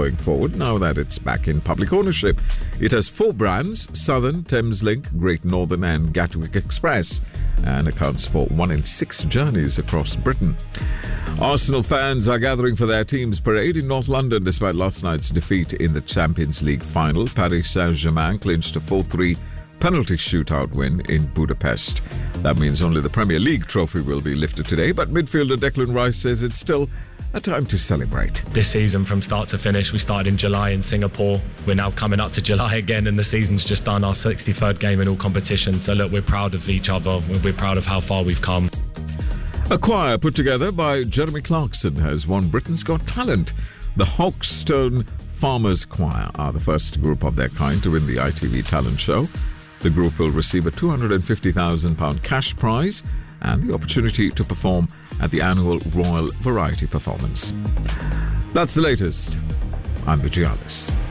going forward now that it's back in public ownership. It has 4 brands: Southern, Thameslink, Great Northern and Gatwick Express, and accounts for 1 in 6 journeys across Britain. Arsenal fans are gathering for their team's parade in North London despite last night's defeat in the Champions League final. Paris Saint-Germain clinched a 4-3 penalty shootout win in Budapest. That means only the Premier League trophy will be lifted today, but midfielder Declan Rice says it's still a time to celebrate. This season, from start to finish, we started in July in Singapore. We're now coming up to July again, and the season's just done, our 63rd game in all competitions. So look, we're proud of each other. We're proud of how far we've come. A choir put together by Jeremy Clarkson has won Britain's Got Talent. The Hawkstone Farmers Choir are the first group of their kind to win the ITV talent show. The group will receive a £250,000 cash prize and the opportunity to perform at the annual Royal Variety Performance. That's the latest. I'm Vijay Alice.